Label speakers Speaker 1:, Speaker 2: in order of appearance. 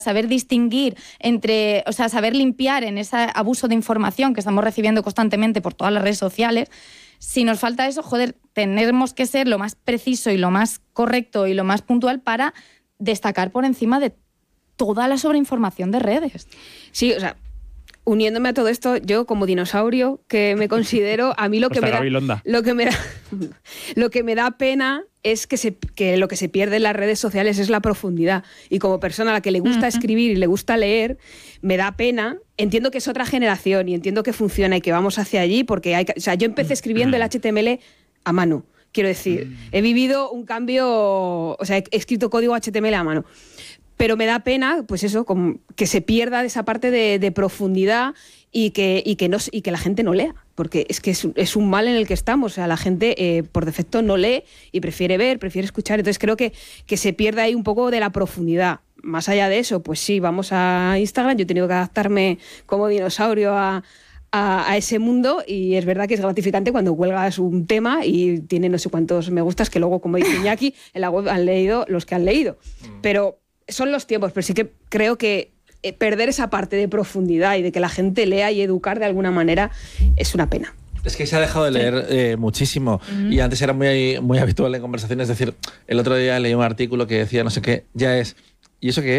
Speaker 1: saber distinguir entre, o sea, saber limpiar en ese abuso de información que estamos recibiendo constantemente por todas las redes sociales. Si nos falta eso, joder, tenemos que ser lo más preciso y lo más correcto y lo más puntual para destacar por encima de toda la sobreinformación de redes.
Speaker 2: Sí, o sea, uniéndome a todo esto, yo como dinosaurio que me considero, a mí lo que me da pena es que lo que se pierde en las redes sociales es la profundidad. Y como persona a la que le gusta escribir y le gusta leer, me da pena. Entiendo que es otra generación y entiendo que funciona y que vamos hacia allí, porque o sea, yo empecé escribiendo el HTML a mano. Quiero decir, he vivido un cambio, o sea, he escrito código HTML a mano. Pero me da pena, pues eso, que se pierda esa parte de profundidad y que la gente no lea, porque es que es un mal en el que estamos. O sea, la gente por defecto no lee y prefiere ver, prefiere escuchar. Entonces creo que se pierde ahí un poco de la profundidad. Más allá de eso, pues sí, vamos a Instagram. Yo he tenido que adaptarme como dinosaurio a ese mundo, y es verdad que es gratificante cuando cuelgas un tema y tiene no sé cuántos me gustas, que luego, como dice Iñaki, en la web han leído los que han leído. Pero son los tiempos, pero sí que creo que perder esa parte de profundidad y de que la gente lea y educar de alguna manera es una pena.
Speaker 3: Es que se ha dejado de leer muchísimo, y antes era muy, muy habitual en conversaciones decir, el otro día leí un artículo que decía no sé qué, ya es, ¿y eso qué es?